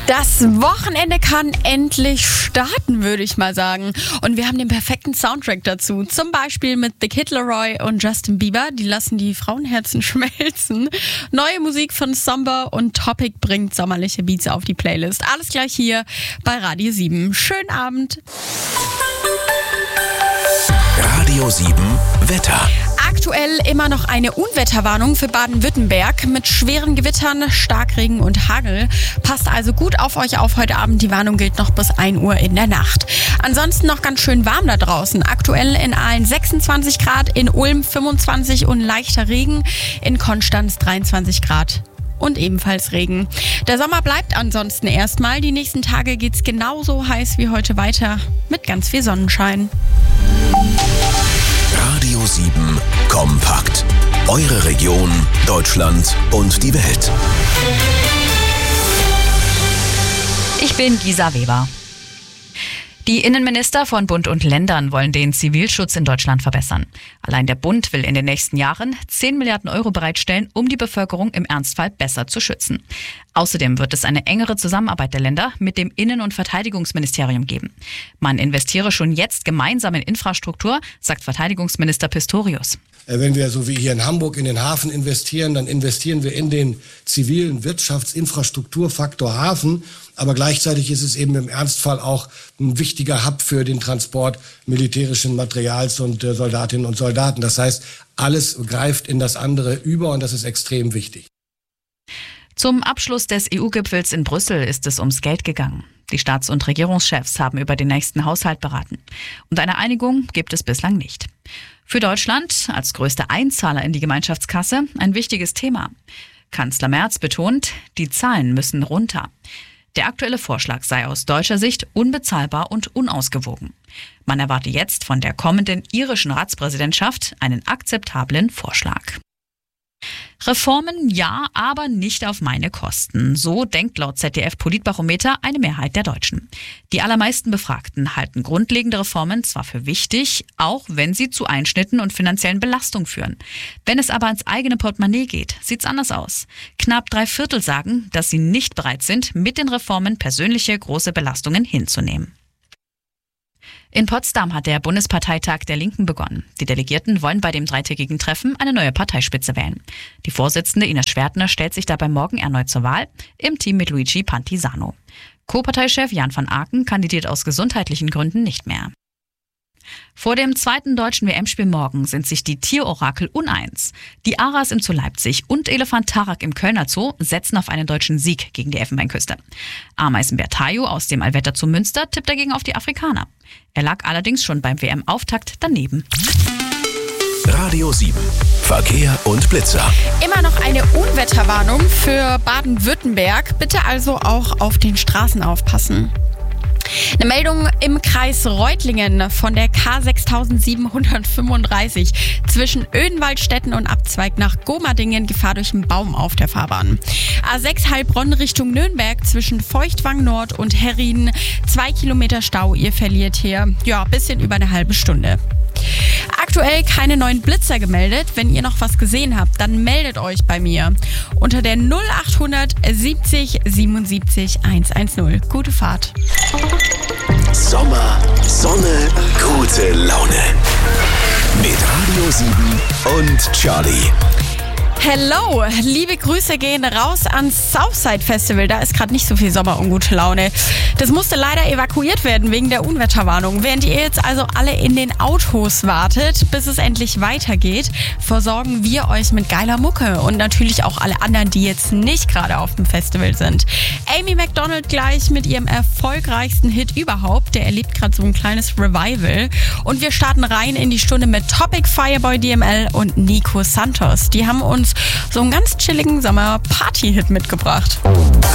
Das Wochenende kann endlich starten, würde ich mal sagen. Und wir haben den perfekten Soundtrack dazu. Zum Beispiel mit The Kid Laroi und Justin Bieber. Die lassen die Frauenherzen schmelzen. Neue Musik von Somber und Topic bringt sommerliche Beats auf die Playlist. Alles gleich hier bei Radio 7. Schönen Abend. Radio 7 Wetter. Aktuell immer noch eine Unwetterwarnung für Baden-Württemberg mit schweren Gewittern, Starkregen und Hagel. Passt also gut auf euch auf heute Abend. Die Warnung gilt noch bis 1 Uhr in der Nacht. Ansonsten noch ganz schön warm da draußen. Aktuell in Aalen 26 Grad, in Ulm 25 und leichter Regen, in Konstanz 23 Grad. Und ebenfalls Regen. Der Sommer bleibt ansonsten erstmal. Die nächsten Tage geht's genauso heiß wie heute weiter mit ganz viel Sonnenschein. Radio 7 Kompakt. Eure Region, Deutschland und die Welt. Ich bin Gisa Weber. Die Innenminister von Bund und Ländern wollen den Zivilschutz in Deutschland verbessern. Allein der Bund will in den nächsten Jahren 10 Milliarden Euro bereitstellen, um die Bevölkerung im Ernstfall besser zu schützen. Außerdem wird es eine engere Zusammenarbeit der Länder mit dem Innen- und Verteidigungsministerium geben. Man investiere schon jetzt gemeinsam in Infrastruktur, sagt Verteidigungsminister Pistorius. Wenn wir so wie hier in Hamburg in den Hafen investieren, dann investieren wir in den zivilen Wirtschaftsinfrastrukturfaktor Hafen. Aber gleichzeitig ist es eben im Ernstfall auch ein wichtiger Hub für den Transport militärischen Materials und Soldatinnen und Soldaten. Das heißt, alles greift in das andere über und das ist extrem wichtig. Zum Abschluss des EU-Gipfels in Brüssel ist es ums Geld gegangen. Die Staats- und Regierungschefs haben über den nächsten Haushalt beraten. Und eine Einigung gibt es bislang nicht. Für Deutschland als größter Einzahler in die Gemeinschaftskasse ein wichtiges Thema. Kanzler Merz betont, die Zahlen müssen runter. Der aktuelle Vorschlag sei aus deutscher Sicht unbezahlbar und unausgewogen. Man erwarte jetzt von der kommenden irischen Ratspräsidentschaft einen akzeptablen Vorschlag. Reformen ja, aber nicht auf meine Kosten. So denkt laut ZDF-Politbarometer eine Mehrheit der Deutschen. Die allermeisten Befragten halten grundlegende Reformen zwar für wichtig, auch wenn sie zu Einschnitten und finanziellen Belastungen führen. Wenn es aber ans eigene Portemonnaie geht, sieht's anders aus. Knapp 3/4 sagen, dass sie nicht bereit sind, mit den Reformen persönliche große Belastungen hinzunehmen. In Potsdam hat der Bundesparteitag der Linken begonnen. Die Delegierten wollen bei dem dreitägigen Treffen eine neue Parteispitze wählen. Die Vorsitzende Ines Schwertner stellt sich dabei morgen erneut zur Wahl, im Team mit Luigi Pantisano. Co-Parteichef Jan van Aken kandidiert aus gesundheitlichen Gründen nicht mehr. Vor dem zweiten deutschen WM-Spiel morgen sind sich die Tierorakel uneins. Die Aras im Zoo Leipzig und Elefant Tarak im Kölner Zoo setzen auf einen deutschen Sieg gegen die Elfenbeinküste. Ameisenbär Tayo aus dem Allwetter Zoo Münster tippt dagegen auf die Afrikaner. Er lag allerdings schon beim WM-Auftakt daneben. Radio 7 Verkehr und Blitzer. Immer noch eine Unwetterwarnung für Baden-Württemberg. Bitte also auch auf den Straßen aufpassen. Eine Meldung im Kreis Reutlingen von der K6735 zwischen Oedenwaldstätten und Abzweig nach Gomadingen, Gefahr durch einen Baum auf der Fahrbahn. A6 Heilbronn Richtung Nürnberg zwischen Feuchtwang Nord und Herrieden, 2 Kilometer Stau, ihr verliert hier bisschen über eine halbe Stunde. Aktuell keine neuen Blitzer gemeldet. Wenn ihr noch was gesehen habt, dann meldet euch bei mir unter der 0800 70 77 110. Gute Fahrt. Sommer, Sonne, gute Laune. Mit Radio 7 und Charlie. Hello, liebe Grüße gehen raus ans Southside Festival. Da ist gerade nicht so viel Sommer und gute Laune. Das musste leider evakuiert werden wegen der Unwetterwarnung. Während ihr jetzt also alle in den Autos wartet, bis es endlich weitergeht, versorgen wir euch mit geiler Mucke. Und natürlich auch alle anderen, die jetzt nicht gerade auf dem Festival sind. Amy Macdonald gleich mit ihrem erfolgreichsten Hit überhaupt. Der erlebt gerade so ein kleines Revival. Und wir starten rein in die Stunde mit Topic, Fireboy DML und Nico Santos. Die haben uns so einen ganz chilligen Sommer-Party-Hit mitgebracht.